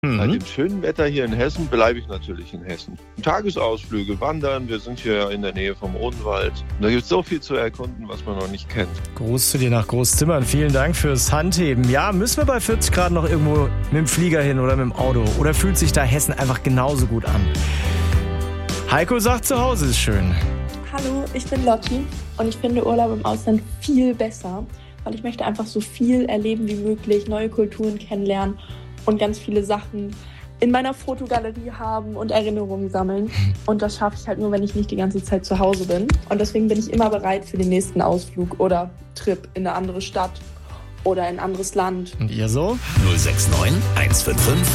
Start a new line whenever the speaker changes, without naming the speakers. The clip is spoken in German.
Bei dem schönen Wetter hier in Hessen bleibe ich natürlich in Hessen. Tagesausflüge, wandern, wir sind hier in der Nähe vom Odenwald. Da gibt es so viel zu erkunden, was man noch nicht kennt.
Gruß zu dir nach Großzimmern. Vielen Dank fürs Handheben. Ja, müssen wir bei 40 Grad noch irgendwo mit dem Flieger hin oder mit dem Auto? Oder fühlt sich da Hessen einfach genauso gut an? Heiko sagt, zu Hause ist schön.
Hallo, ich bin Lotti und ich finde Urlaub im Ausland viel besser, weil ich möchte einfach so viel erleben wie möglich, neue Kulturen kennenlernen und ganz viele Sachen in meiner Fotogalerie haben und Erinnerungen sammeln. Und das schaffe ich halt nur, wenn ich nicht die ganze Zeit zu Hause bin. Und deswegen bin ich immer bereit für den nächsten Ausflug oder Trip in eine andere Stadt oder in ein anderes Land.
Und ihr so?
069 155